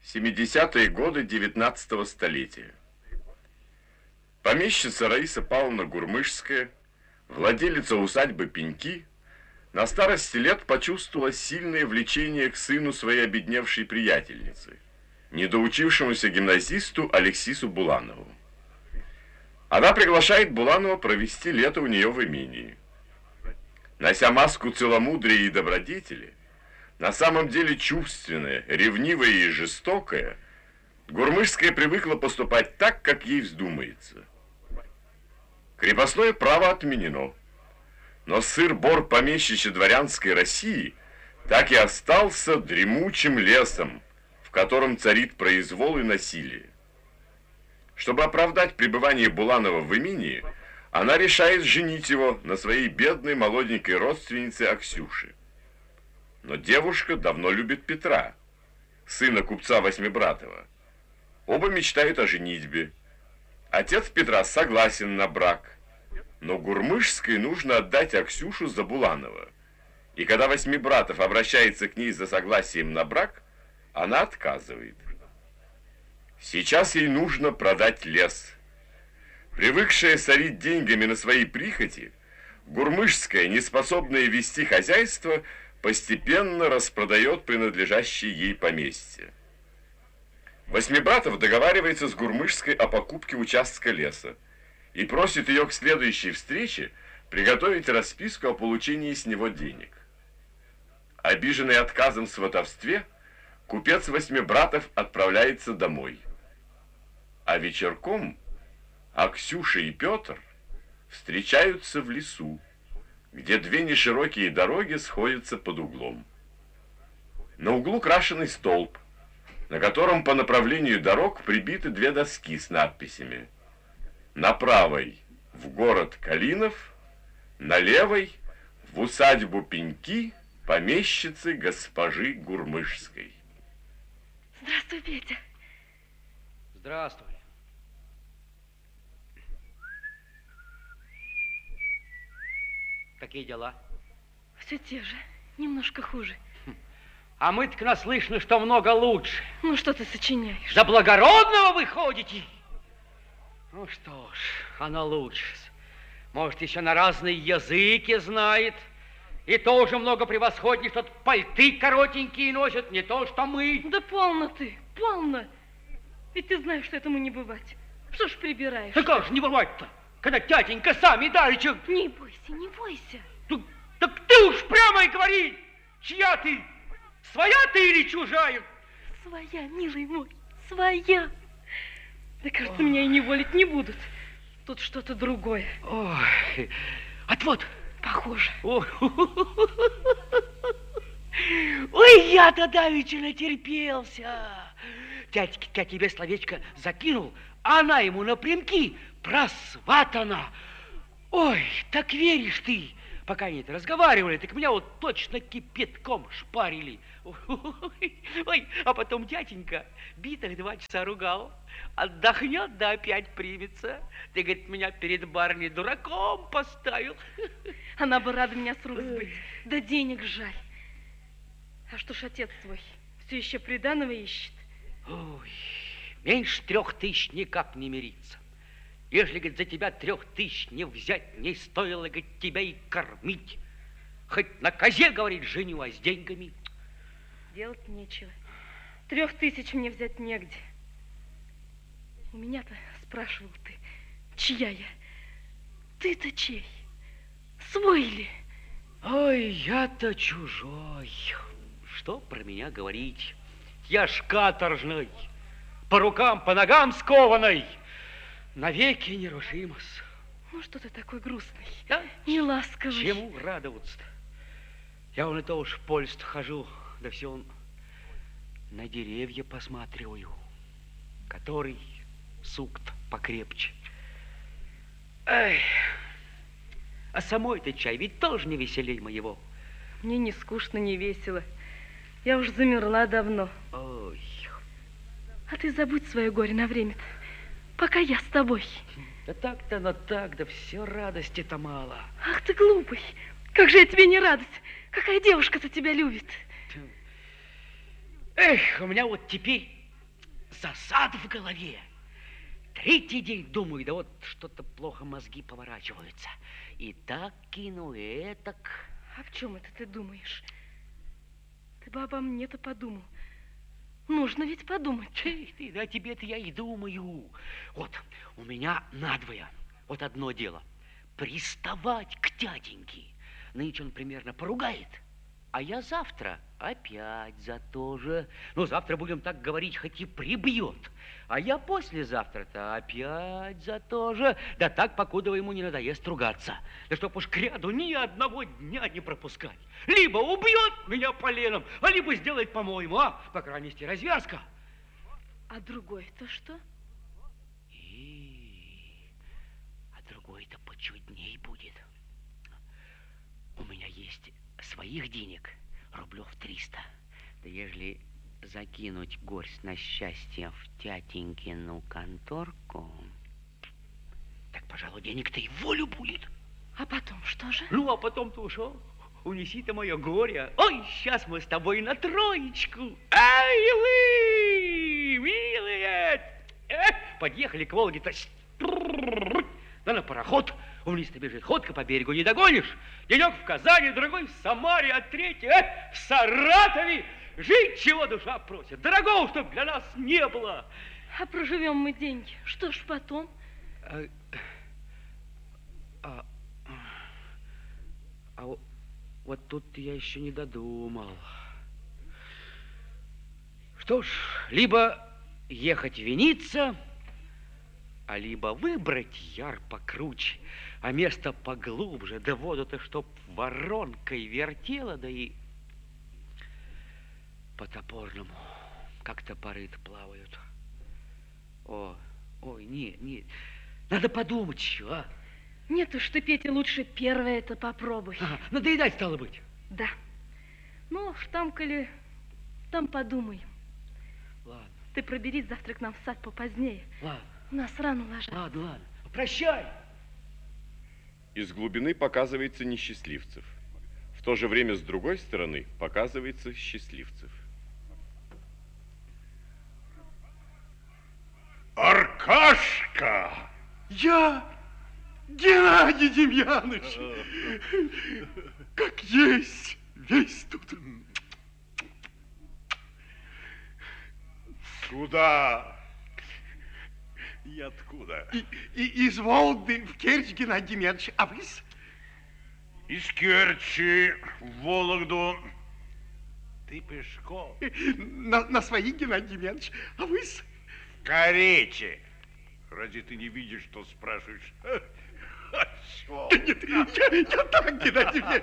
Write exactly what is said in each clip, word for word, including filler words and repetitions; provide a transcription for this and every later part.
семидесятые годы девятнадцатого столетия. Помещица Раиса Павловна Гурмышская, владелица усадьбы Пеньки, на старости лет почувствовала сильное влечение к сыну своей обедневшей приятельницы, недоучившемуся гимназисту Алексису Буланову. Она приглашает Буланова провести лето у нее в имении. Нося маску целомудрия и добродетели, на самом деле чувственная, ревнивая и жестокая, Гурмышская привыкла поступать так, как ей вздумается. Крепостное право отменено, но сыр-бор помещичьей дворянской России так и остался дремучим лесом, в котором царит произвол и насилие. Чтобы оправдать пребывание Буланова в имении, она решает женить его на своей бедной молоденькой родственнице Аксюше. Но девушка давно любит Петра, сына купца Восьмибратова. Оба мечтают о женитьбе. Отец Петра согласен на брак, но Гурмышской нужно отдать Аксюшу за Буланова. И когда Восьмибратов обращается к ней за согласием на брак, она отказывает. Сейчас ей нужно продать лес. Привыкшая сорить деньгами на свои прихоти, Гурмышская, неспособная вести хозяйство, постепенно распродает принадлежащие ей поместье. Восьмибратов договаривается с Гурмышской о покупке участка леса и просит ее к следующей встрече приготовить расписку о получении с него денег. Обиженный отказом в сватовстве, купец Восьмибратов отправляется домой. А вечерком Аксюша и Петр встречаются в лесу, где две неширокие дороги сходятся под углом. На углу крашеный столб, на котором по направлению дорог прибиты две доски с надписями: на правой в город Калинов, на левой в усадьбу Пеньки помещицы госпожи Гурмышской. Здравствуй, Петя. Здравствуй. Какие дела? Все те же, немножко хуже. А мы-то наслышаны, что много лучше. Ну, что ты сочиняешь? За благородного вы ходите? Ну что ж, оно лучше. Может, еще на разные языки знает. И тоже много превосходней, что пальты коротенькие носят, не то, что мы. Да полно ты, полно. Ведь ты знаешь, что этому не бывать. Что ж прибираешь? Да как же не бывать-то, когда тятенька сами давеча... Не бойся, не бойся. Так, так ты уж прямо и говори, чья ты? Своя ты или чужая? Своя, милый мой, своя. Да, кажется, меня и неволить не будут. Тут что-то другое. Ой, отвод. Похоже. Ой, Ой, я-то давеча натерпелся. Дядька тебе словечко закинул, а она ему напрямки просватана. Ой, так веришь ты? Пока они это разговаривали, так меня вот точно кипятком шпарили. Ой, а потом дяденька битых два часа ругал. Отдохнет, да опять примется. Ты, говорит, меня перед барыней дураком поставил. Она бы рада меня с рук сбыть, да денег жаль. А что ж отец твой все еще приданого ищет? Ой, меньше трех тысяч никак не мирится. Ежели, говорит, за тебя трех тысяч не взять, не стоило, говорит, тебя и кормить. Хоть на козе, говорит, женю, а с деньгами. Делать нечего. Трех тысяч мне взять негде. У меня-то, спрашивал ты, чья я? Ты-то чей? Свой ли? Ой, я-то чужой. Что про меня говорить? Я ж каторжный, по рукам, по ногам скованный. Навеки нерушимость. Ну, что ты такой грустный, да? Неласковый. Чему радоваться-то? Я вон и то уж в поле-то хожу, да все он на деревья посматриваю, который сук-то покрепче. Эй, а самой-то чай ведь тоже не веселей моего. Мне не скучно, не весело. Я уж замерла давно. Ой. А ты забудь свое горе на время-то. Пока я с тобой. Да так-то, но так, да все радости-то мало. Ах ты глупый, как же я тебе не радость. Какая девушка-то тебя любит. Эх, у меня вот теперь засад в голове. Третий день думаю, да вот что-то плохо мозги поворачиваются. И так кину, и этак. А в чем это ты думаешь? Ты бы обо мне-то подумал. Нужно ведь подумать. Ты, ты, да тебе-то я и думаю. Вот, у меня надвое. Вот одно дело. Приставать к дяденьке. Нынче он примерно поругает. А я завтра опять за то же. Ну, завтра будем так говорить, хоть и прибьет. А я послезавтра-то опять за то же. Да так, покуда ему не надоест ругаться. Да чтоб уж к ряду ни одного дня не пропускать. Либо убьет меня поленом, а либо сделает по-моему, а? По крайней мере, развязка. А другой-то что? И... А другой-то почудней будет. У меня есть своих денег рублев триста. Да ежели закинуть горсть на счастье в тятенькину конторку, так, пожалуй, денег-то и в волю будет. А потом что же? Ну, а потом-то ушел. Унеси-то мое горе. Ой, сейчас мы с тобой на троечку. Ай, вы, милые! Эх, подъехали к Волге-то. Да на пароход. Вниз-то бежит ходка, по берегу не догонишь. Денек в Казани, другой в Самаре, а третий э, в Саратове. Жить чего душа просит. Дорогого, чтоб для нас не было. А проживем мы деньги. Что ж потом? А, а, а вот тут я еще не додумал. Что ж, либо ехать виниться, а либо выбрать яр покруче, а место поглубже, да воду-то чтоб воронкой вертела, да и по топорному, как топоры-то плавают. О, ой, нет, нет, надо подумать еще, а? Нет уж ты, Петя, лучше первое это попробуй. Ага, надоедать стало быть. Да. Ну, уж там, коли, там подумай. Ладно. Ты проберись завтра к нам в сад попозднее. Ладно. У нас рано ложатся. Ладно, ладно. Прощай. Из глубины показывается несчастливцев. В то же время с другой стороны показывается счастливцев. Аркашка! Я, Геннадий Демьяныч, как есть, весь тут. Куда? И откуда? И, и из Волги в Керчь, Геннадий Демьяныч, а вы-с? Из Керчи в Вологду. Ты пешком? На, на свои, Геннадий Демьяныч, а вы-с? Карете. Разве ты не видишь, что спрашиваешь? А чё? Нет, я, я так, Геннадий Демьяныч.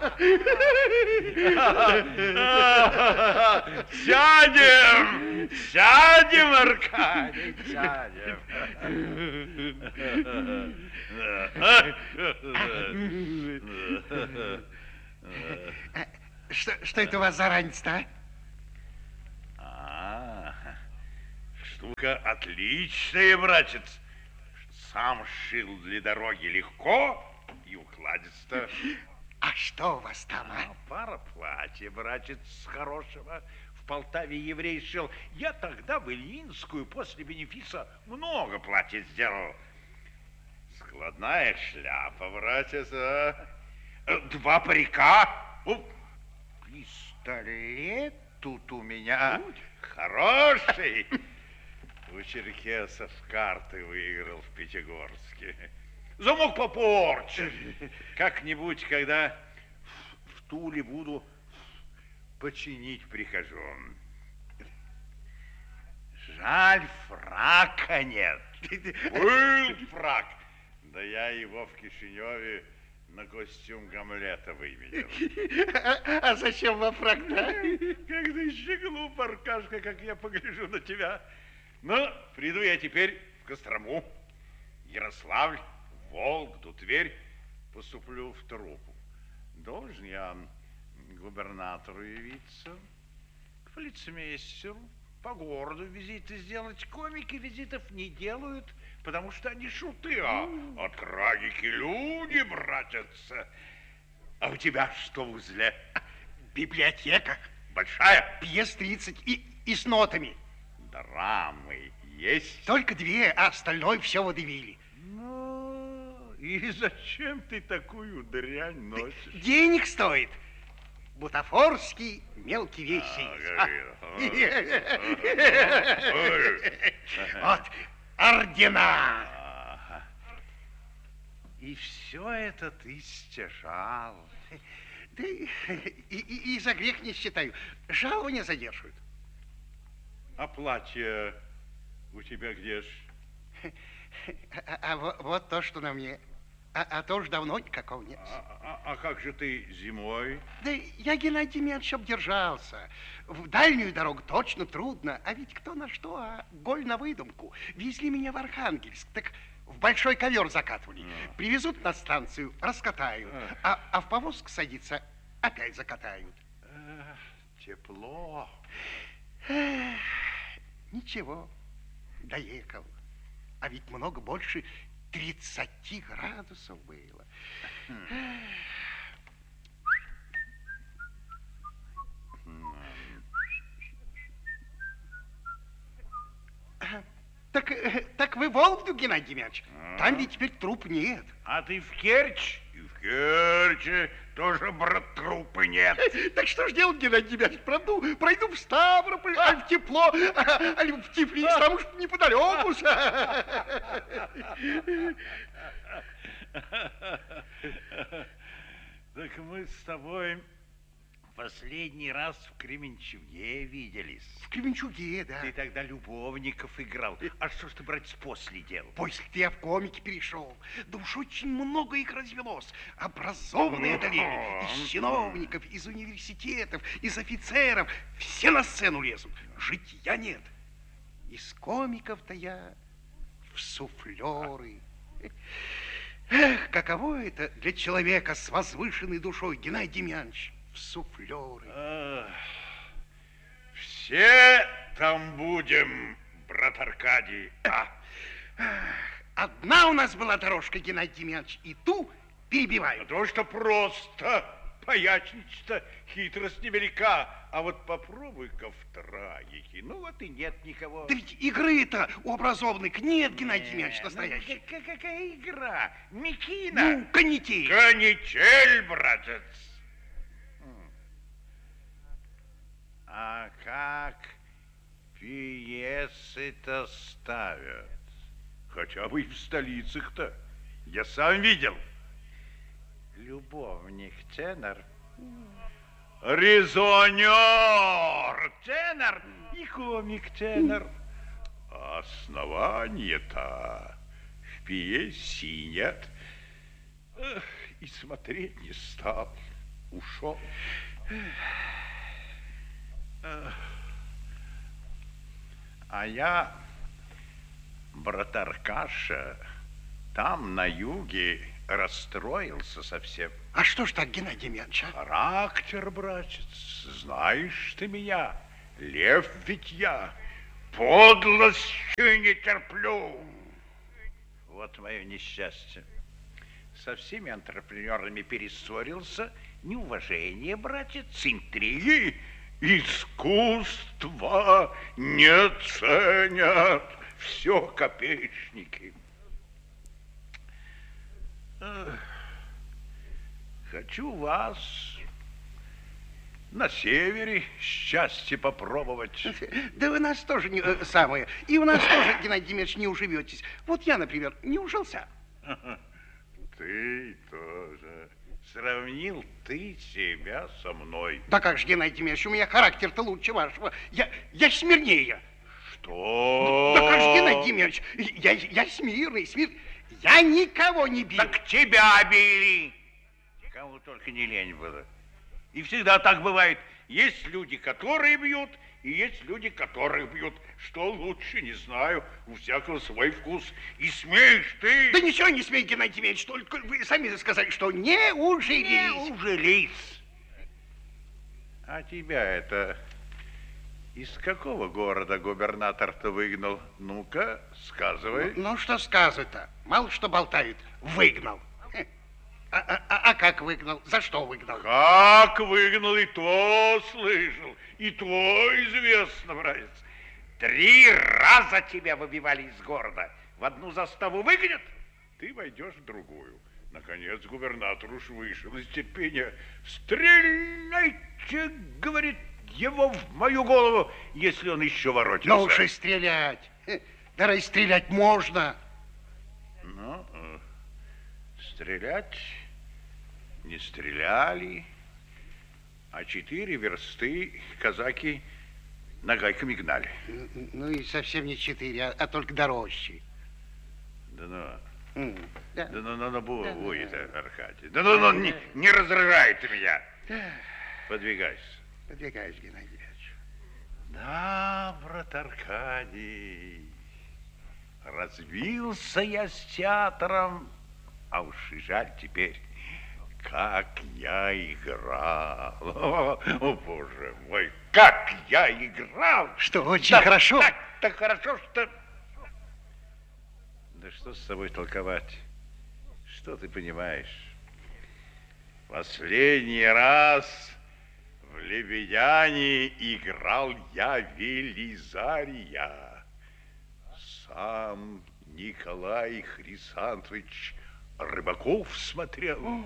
Сядем! Сядем, Аркадий, сядем. Что, что это у вас за ранец-то, а? А, штука отличная, братец. Сам шил для дороги легко и укладисто. А что у вас там, а? А, пара платья, братец, хорошего. В Полтаве еврей шил. Я тогда в Ильинскую после бенефиса много платьев сделал. Складная шляпа, братец, а? Два парика. О, пистолет тут у меня хороший. У черкесов карты выиграл в Пятигорске. Замок попорчен. Как-нибудь, когда в Туле буду, починить прихожу. Жаль, фрака нет. Был фрак. Да я его в Кишиневе на костюм Гамлета выменял. А, а зачем вам фрак-то? Как ты еще глуп, Аркашка, как я погляжу на тебя. Ну, приду я теперь в Кострому, Ярославль, Вологду, Тверь, поступлю в труппу. Должен я губернатору явиться, к полицмейстеру, по городу визиты сделать. Комики визитов не делают, потому что они шуты, а, а трагики люди, братец. А у тебя что в узле? Библиотека. Большая? Пьес тридцать и, и с нотами. Драмы есть? Только две, а остальное все водевили. Ну, и зачем ты такую дрянь носишь? Денег стоит. Бутафорский мелкий вещи. Вот, ордена. Ага. И все это ты стяжал. Да и, и, и за грех не считаю. Жалования задерживают. А платье у тебя где ж? А, а вот, вот то, что на мне. А, а то уж давно никакого нет. А, а, а как же ты зимой? Да я, Геннадий Демьянович, обдержался. В дальнюю дорогу точно трудно. А ведь кто на что, а голь на выдумку. Везли меня в Архангельск, так в большой ковер закатывали. А. Привезут на станцию, раскатают. А, а, а в повозку садиться, опять закатают. Эх, тепло. Эх, ничего, доехал. А ведь много больше тридцати градусов было. Так, так вы в Вологду, Геннадий Демьянович? А? Там ведь теперь труп нет. А ты в Керчь? И в Керчи тоже, брат, трупы нет. Так что ж делать, Геннадий Демьянович? Пройду, пройду в Ставрополь, а в тепло, а, а в Тифлис, там уж неподалеку. Так мы с тобой последний раз в Кременчуге виделись. В Кременчуге, да. Ты тогда любовников играл. А что ж ты, братец, после делал? После-то я в комики перешел. Да уж очень много их развелось. Образованные одолели. Из чиновников, из университетов, из офицеров. Все на сцену лезут. Житья нет. Из комиков-то я в суфлеры. Эх, каково это для человека с возвышенной душой, Геннадий Демьянович, в суфлеры. Ах, все там будем, брат Аркадий. А? Одна у нас была дорожка, Геннадий Демьянович, и ту перебиваю. Потому что просто поячничать-то хитрость невелика. А вот попробуй-ка в траеке. Ну вот и нет никого. Да ведь игры-то у образованных нет, Геннадий Демьянович, настоящий. Ну, какая игра? Микина? Ну, канитель. Канитель, братец. А как пьесы-то ставят? Хотя бы и в столицах-то. Я сам видел. Любовник тенор, резонер тенор и комик тенор. А основания-то в пьесе нет. Эх, и смотреть не стал. Ушел. А я, брат Аркаша, там на юге расстроился совсем. А что ж так, Геннадий Демьянович? А? Характер, братец, знаешь ты меня, лев ведь я, подлостью не терплю. Вот мое несчастье. Со всеми антрепренерами перессорился, неуважение, братец, интриги, искусство не ценят, все копеечники. Хочу вас на севере счастье попробовать. Да вы нас тоже не, э, самое. И у нас тоже, Геннадий Демьянович, не уживетесь. Вот я, например, не ужился. Ты тоже. Сравнил ты себя со мной. Да как же, Геннадий Демьянович, у меня характер-то лучше вашего. Я, я смирнее. Что? Да как же, Геннадий Демьянович, я, я смирный, смирный. Я никого не бил. Так тебя били. Кому только не лень было. И всегда так бывает. Есть люди, которые бьют, и есть люди, которых бьют. Что лучше, не знаю. У всякого свой вкус. И смеешь ты... Да ничего не смей, Геннадий Демьянович. Только вы сами сказали, что не ужились. Не ужились. А тебя это... Из какого города губернатор-то выгнал? Ну-ка, сказывай. Ну, ну что сказывать-то? Мало что болтают. Выгнал. А, а, а как выгнал? За что выгнал? Как выгнал, и то слышал, и то известно, братец. Три раза тебя выбивали из города. В одну заставу выгонят, ты войдешь в другую. Наконец губернатор уж вышел из терпения. Стреляйте, говорит, его в мою голову, если он еще воротится. Ну уж и стрелять. Да расстрелять можно. Ну, стрелять не стреляли, а четыре версты казаки нагайками гнали. Ну и совсем не четыре, а, а только дорожче. Да ну, Mm, да. да ну, ну, ну, Да, будет, да. Аркадий. Да ну, ну, не, не раздражай ты меня. Да. Подвигайся. Подвигаюсь, Геннадий Ильич. Да, брат Аркадий, разбился я с театром, а уж и жаль теперь, как я играл. О, о, боже мой, как я играл. Что, очень Да, хорошо? Так, так хорошо, что... Да что с тобой толковать? Что ты понимаешь? Последний раз в «Лебедяне» играл я Велизария. Сам Николай Хрисантович Рыбаков смотрел.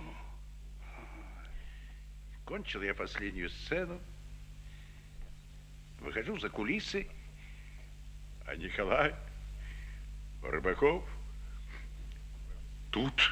Кончил я последнюю сцену, выхожу за кулисы, а Николай Рыбаков тут.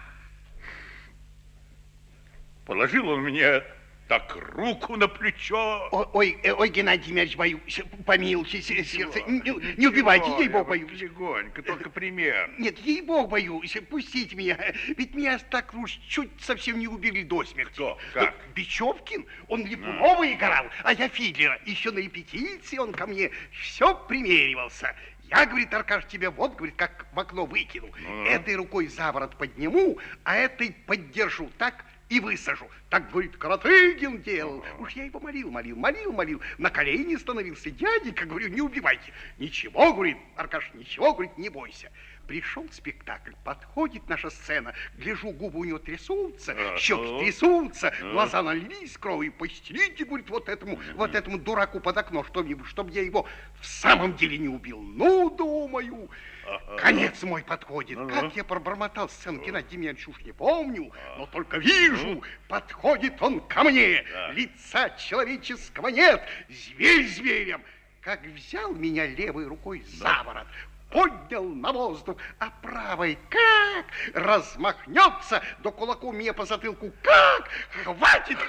Положил он мне так руку на плечо. О- Ой, э, ой, Геннадий Ильич, боюсь, помилуйте, се- сердце, не, не убивайте, ей-бог, боюсь. Легонько, только пример. Нет, ей-бог, боюсь, пустите меня, ведь меня так уж чуть совсем не убили до смерти. Кто? Как? Да, Бечевкин, он Липунова играл, а я Фидлера. Еще на репетиции он ко мне все примеривался. Я, говорит, Аркаш, тебя вот, говорит, как в окно выкинул. Ну. Этой рукой за ворот подниму, а этой поддержу так и высажу. Так, говорит, Каратыгин делал. Уж я его молил, молил, молил, молил. На колени становился. Дяденька, говорю, не убивайте. Ничего, говорит, Аркаш, ничего, говорит, не бойся. Пришел спектакль, подходит наша сцена. Гляжу, губы у него трясутся, А, щеки ну? трясутся, Ну? глаза налились кровью. Постелите, говорит, вот этому, вот этому дураку под окно, чтобы, чтобы я его в самом деле не убил. Ну, думаю, конец мой подходит. Ну-ну. Как я пробормотал сцену, Геннадий Демьянович, уж не помню, но только вижу, подходит он ко мне. Да. Лица человеческого нет, зверь зверем. Как взял меня левой рукой за ворот, поднял на воздух, а правой как размахнется, до кулаку мне по затылку как хватит.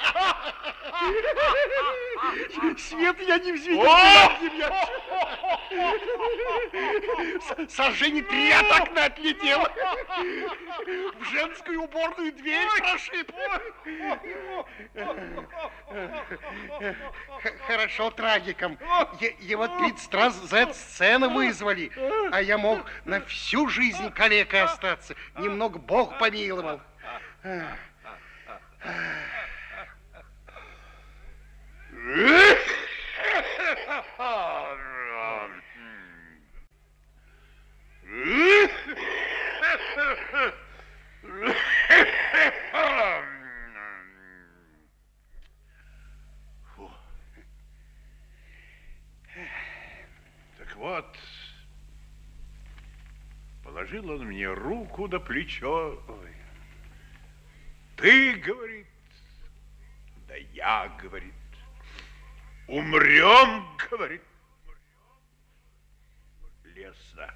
Свет я не взведен. Сожжение три от окна отлетело. В женскую уборную дверь прошиб. Х- Хорошо трагиком. Е- Его тридцать раз за эту сцену вызвали. А я мог на всю жизнь калекой остаться. Немного Бог помиловал. Фу. Так вот, положил он мне руку на плечо. Ты, говорит, да я, говорит, умрем, говорит, лесно.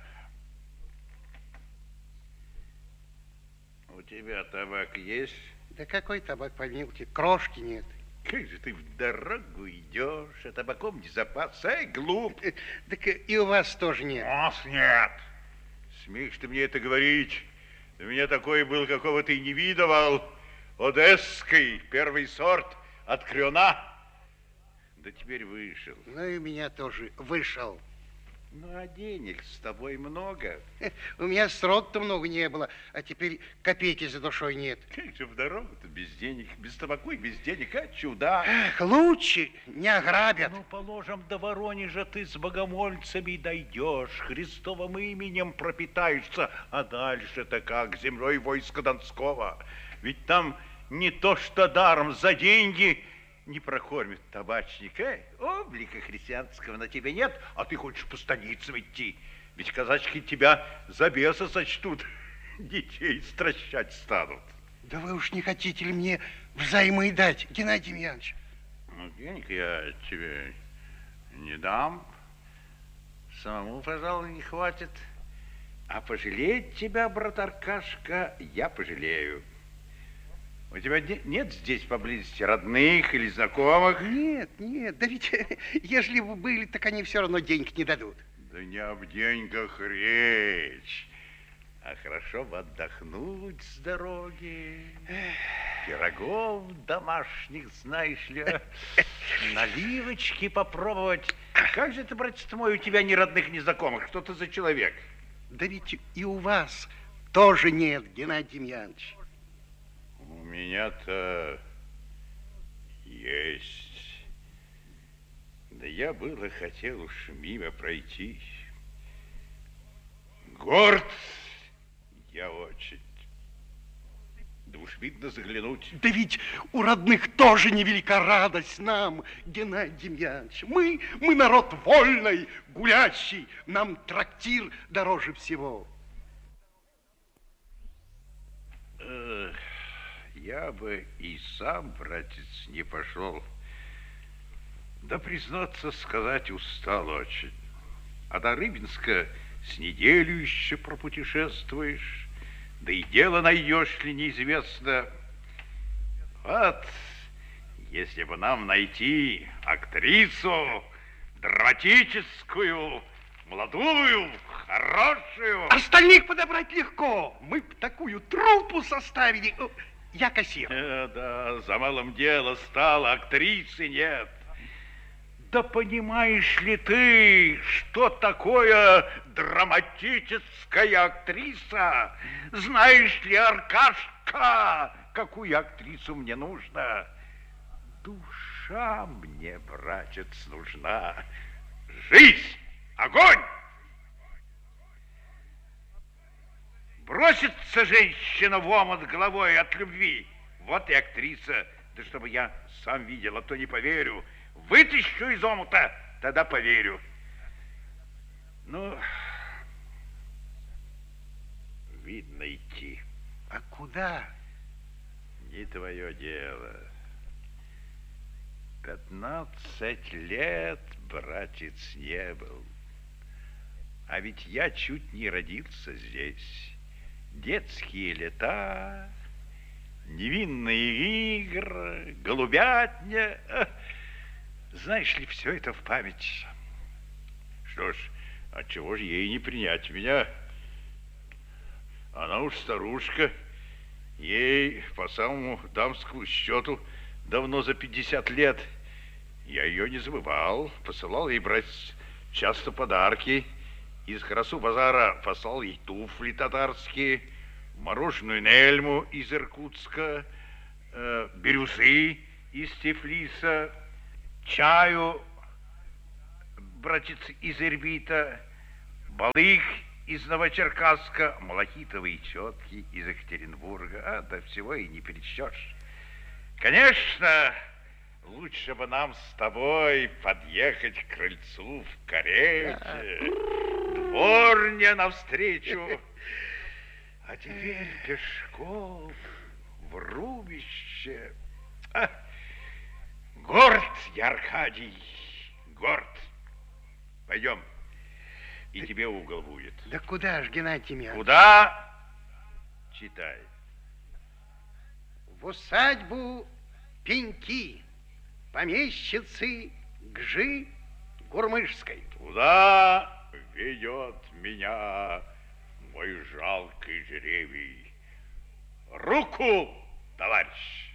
У тебя табак есть? Да какой табак, помилуйте, крошки нет. Как же ты в дорогу идешь, а табаком не запасай, глуп. Э, Так и у вас тоже нет. Нас нет. Смеешь ты мне это говорить? У меня такой был, какого ты не видывал. Одесский, первый сорт, от Крёна. Да теперь вышел. Ну и меня тоже вышел. Ну, а денег с тобой много. Э, У меня срок-то много не было, а теперь копейки за душой нет. Как же в дорогу-то без денег, без табаку и без денег, а чудо. Эх, лучше не ограбят. Ну, положим, до Воронежа ты с богомольцами дойдешь, Христовым именем пропитаешься, а дальше-то как, землей войска Донского. Ведь там не то что даром, за деньги не прокормит табачник, э? Облика христианского на тебе нет, а ты хочешь по станицам идти. Ведь казачки тебя за беса сочтут, детей стращать станут. Да вы уж не хотите ли мне взаймы дать, Геннадий Демьянович? Ну, денег я тебе не дам. Самому, пожалуй, не хватит. А пожалеть тебя, брат Аркашка, я пожалею. У тебя не, нет здесь поблизости родных или знакомых? Нет, нет, да ведь, ежели бы были, так они все равно денег не дадут. Да не об деньгах речь, а хорошо бы отдохнуть с дороги. Пирогов домашних, знаешь ли, наливочки попробовать. Как же ты, братец мой, у тебя ни родных, ни знакомых? Что ты за человек? Да ведь и у вас тоже нет, Геннадий Демьянович. У меня-то есть. Да я было хотел уж мимо пройти. Горд я очень. Да уж видно заглянуть. Да ведь у родных тоже невелика радость нам, Геннадий Демьянович. Мы, мы народ вольный, гулящий, нам трактир дороже всего. Эх, я бы и сам, братец, не пошел. Да, признаться, сказать устал очень. А до Рыбинска с неделю еще пропутешествуешь. Да и дело найдешь ли, неизвестно. Вот, если бы нам найти актрису драматическую, молодую, хорошую... Остальных подобрать легко. Мы б такую труппу составили. Я кассир. Э, да, за малым дело стало, актрисы нет. Да понимаешь ли ты, что такое драматическая актриса? Знаешь ли, Аркашка, какую актрису мне нужно? Душа мне, братец, нужна. Жизнь, огонь! Бросится женщина в омут головой от любви. Вот и актриса. Да чтобы я сам видел, а то не поверю. Вытащу из омута, тогда поверю. Ну, видно идти. А куда? Не твое дело. Пятнадцать лет, братец, не был. А ведь я чуть не родился здесь. Детские лета, невинные игры, голубятня. Знаешь ли, все это в память. Что ж, отчего же ей не принять меня? Она уж старушка. Ей по самому дамскому счету давно за пятьдесят лет. Я ее не забывал. Посылал ей брать часто подарки. Из Карасу-базара послал ей туфли татарские, мороженую нельму из Иркутска, э, бирюзы из Тифлиса, чаю, братец, из Ирбита, балых из Новочеркасска, малахитовые четки из Екатеринбурга. А, да всего и не перечтешь. Конечно, лучше бы нам с тобой подъехать к крыльцу в карете, дворня навстречу. А теперь пешком в рубище. А, горд я, Аркадий, горд. Пойдем, и тебе угол будет. Да куда ж, Геннадий Демьянович? Куда? Читай. В усадьбу Пеньки, помещицы Гжи Гурмышской. Туда ведет меня мой жалкий жребий. Руку, товарищ!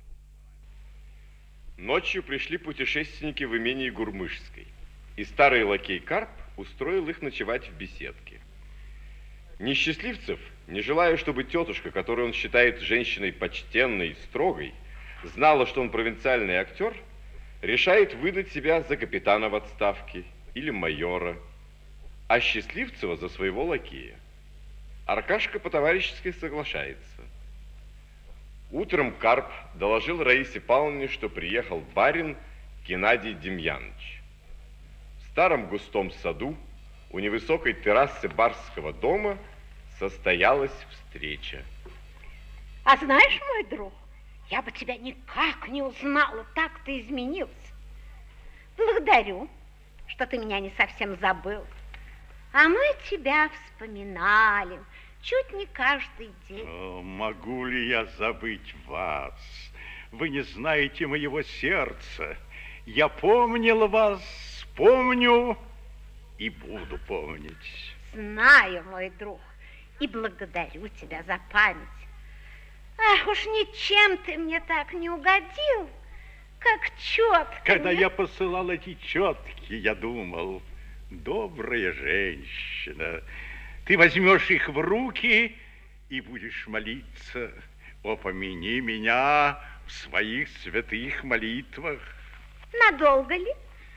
Ночью пришли путешественники в имение Гурмышской, и старый лакей Карп устроил их ночевать в беседке. Несчастливцев, не желая, чтобы тетушка, которую он считает женщиной почтенной и строгой, знала, что он провинциальный актер, решает выдать себя за капитана в отставке или майора, а Счастливцева за своего лакея. Аркашка по-товарищески соглашается. Утром Карп доложил Раисе Павловне, что приехал барин Геннадий Демьянович. В старом густом саду у невысокой террасы барского дома состоялась встреча. А знаешь, мой друг, я бы тебя никак не узнала, так ты изменился. Благодарю, что ты меня не совсем забыл. А мы тебя вспоминали чуть не каждый день. О, могу ли я забыть вас? Вы не знаете моего сердца. Я помнил вас, помню и буду помнить. Знаю, мой друг, и благодарю тебя за память. Ах, уж ничем ты мне так не угодил, как четко. Когда мне... я посылал эти четки, я думал, добрая женщина, ты возьмешь их в руки и будешь молиться. О, помяни меня в своих святых молитвах. Надолго ли?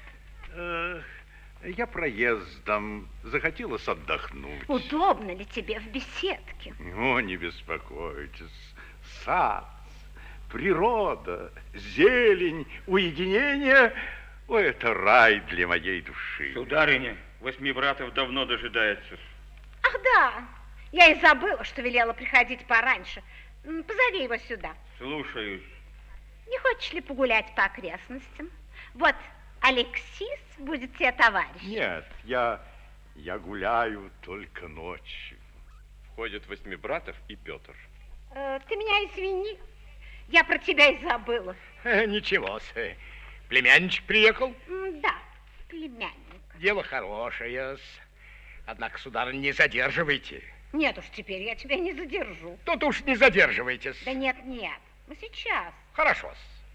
Э, я проездом, захотелось отдохнуть. Удобно ли тебе в беседке? О, не беспокойтесь. Сад, природа, зелень, уединение – о, это рай для моей души. Сударыня, восьми братов давно дожидается. Ах, да, я и забыла, что велела приходить пораньше. М, Позови его сюда. Слушаюсь. Не хочешь ли погулять по окрестностям? Вот Алексис будет тебе товарищ. Нет, я, я гуляю только ночью. Входят Восьмибратов и Петр. Э, ты меня извини, я про тебя и забыла. Ничего-с. Племянничек приехал? М, Да, племянник. Дело хорошее. Однако, сударыня, не задерживайте. Нет уж, теперь я тебя не задержу. Тут уж не задерживайтесь. Да нет, нет, ну сейчас. Хорошо-с.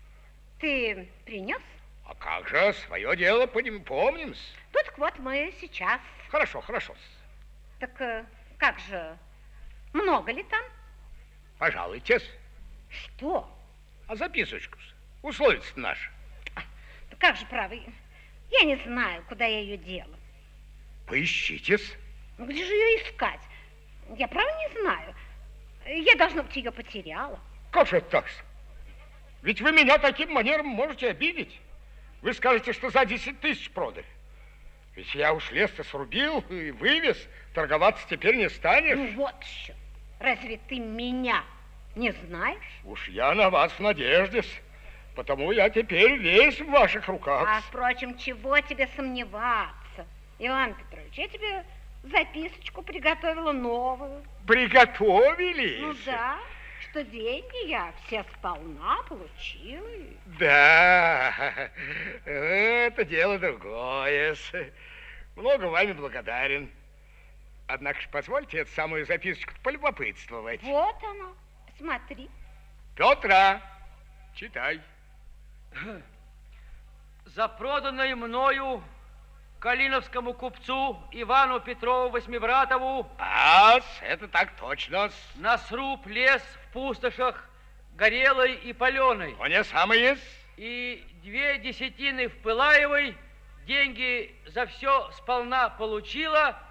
Ты принес? А как же, свое дело поним- помним-с. Тут вот мы сейчас. Хорошо, хорошо-с. Так э, как же, много ли там? Пожалуйтесь. Что? А записочку-с. Условица наша. Да как же, право, я не знаю, куда я ее дела. Поищите-с. Ну, где же ее искать? Я, право, не знаю. Я, должно быть, ее потеряла. Как же это так-с? Ведь вы меня таким манером можете обидеть. Вы скажете, что за десять тысяч продали. Ведь я уж лес-то срубил и вывез. Торговаться теперь не станешь. Ну вот еще. Разве ты меня не знаешь? Уж я на вас в надежде-с. Потому я теперь весь в ваших руках. А, впрочем, чего тебе сомневаться? Иван Петрович, я тебе записочку приготовила новую. Приготовили? Ну да, что деньги я все сполна получила. Да, это дело другое. Много вами благодарен. Однако ж позвольте эту самую записочку полюбопытствовать. Вот она, смотри. Петра, читай. За проданной мною калиновскому купцу Ивану Петрову Восьмибратову А, это так точно. на сруб лес в пустошах горелой и паленой. Он самое. И две десятины в Пылаевой деньги за все сполна получила